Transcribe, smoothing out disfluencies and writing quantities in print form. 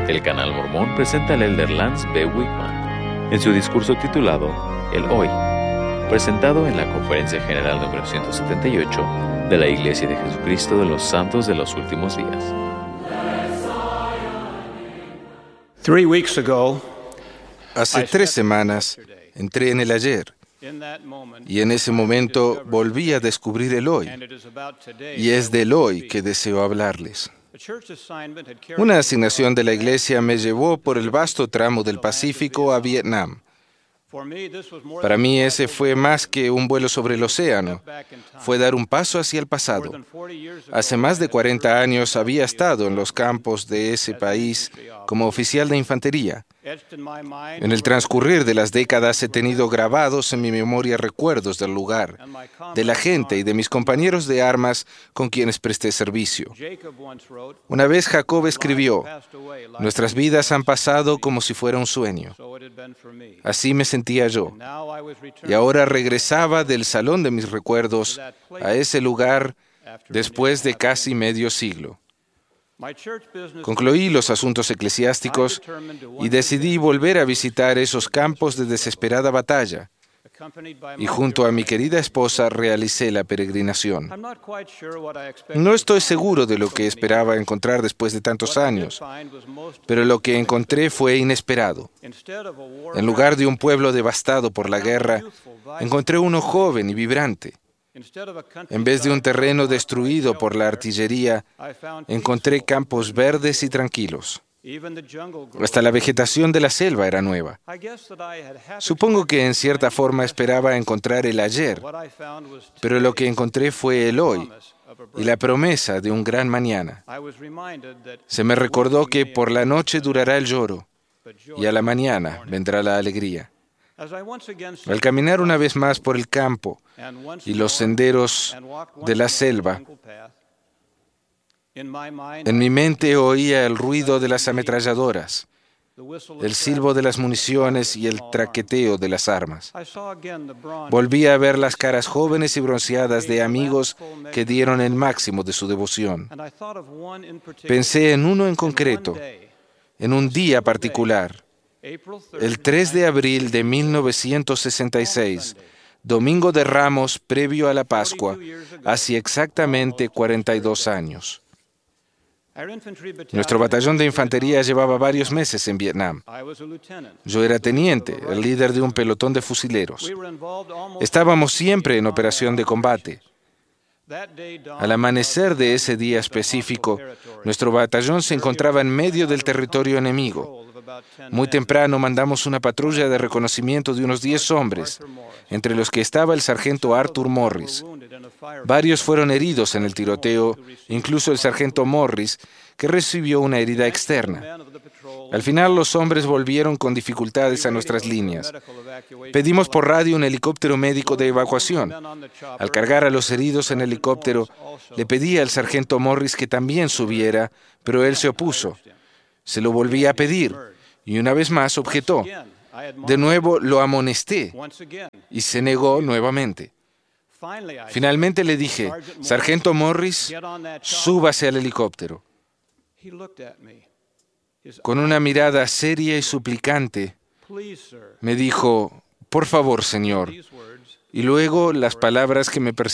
El Canal Mormón presenta al elder Lance B. Wickman en su discurso titulado El Hoy, presentado en la Conferencia General número 178 de la Iglesia de Jesucristo de los Santos de los Últimos Días. 3 weeks ago, Hace 3 semanas entré en el ayer y en ese momento volví a descubrir el hoy, y es del hoy que deseo hablarles. Una asignación de la iglesia me llevó por el vasto tramo del Pacífico a Vietnam. Para mí ese fue más que un vuelo sobre el océano, fue dar un paso hacia el pasado. Hace más de 40 años había estado en los campos de ese país como oficial de infantería. En el transcurrir de las décadas he tenido grabados en mi memoria recuerdos del lugar, de la gente y de mis compañeros de armas con quienes presté servicio. Una vez Jacob escribió: "Nuestras vidas han pasado como si fuera un sueño". Así me sentía yo. Y ahora regresaba del salón de mis recuerdos a ese lugar después de casi medio siglo. Concluí los asuntos eclesiásticos y decidí volver a visitar esos campos de desesperada batalla. Y junto a mi querida esposa realicé la peregrinación. No estoy seguro de lo que esperaba encontrar después de tantos años, pero lo que encontré fue inesperado. En lugar de un pueblo devastado por la guerra, encontré uno joven y vibrante. En vez de un terreno destruido por la artillería, encontré campos verdes y tranquilos. Hasta la vegetación de la selva era nueva. Supongo que en cierta forma esperaba encontrar el ayer, pero lo que encontré fue el hoy y la promesa de un gran mañana. Se me recordó que por la noche durará el lloro y a la mañana vendrá la alegría. Al caminar una vez más por el campo y los senderos de la selva, en mi mente oía el ruido de las ametralladoras, el silbo de las municiones y el traqueteo de las armas. Volví a ver las caras jóvenes y bronceadas de amigos que dieron el máximo de su devoción. Pensé en uno en concreto, en un día particular. El 3 de abril de 1966, Domingo de Ramos previo a la Pascua, hace exactamente 42 años. Nuestro batallón de infantería llevaba varios meses en Vietnam. Yo era teniente, el líder de un pelotón de fusileros. Estábamos siempre en operación de combate. Al amanecer de ese día específico, nuestro batallón se encontraba en medio del territorio enemigo. Muy temprano mandamos una patrulla de reconocimiento de unos 10 hombres, entre los que estaba el sargento Arthur Morris. Varios fueron heridos en el tiroteo, incluso el sargento Morris, que recibió una herida externa. Al final los hombres volvieron con dificultades a nuestras líneas. Pedimos por radio un helicóptero médico de evacuación. Al cargar a los heridos en el helicóptero, le pedí al sargento Morris que también subiera, pero él se opuso. Se lo volví a pedir, y una vez más objetó. De nuevo lo amonesté, y se negó nuevamente. Finalmente le dije: "Sargento Morris, súbase al helicóptero". Con una mirada seria y suplicante, me dijo: "Por favor, señor". Y luego las palabras que me